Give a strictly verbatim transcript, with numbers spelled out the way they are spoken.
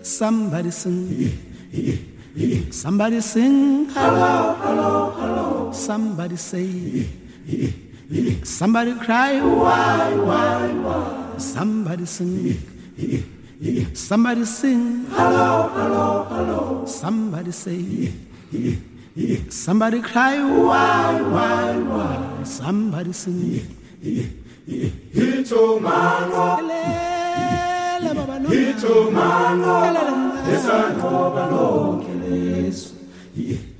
Somebody sing. Somebody sing. Hello, hello, hello. Somebody say. Somebody cry. Why, why, why? Somebody sing. Somebody sing. Hello, hello, hello. Somebody say. Somebody cry. Why, why, why? Somebody sing. Hito mano, hito mano, esa no balon que les.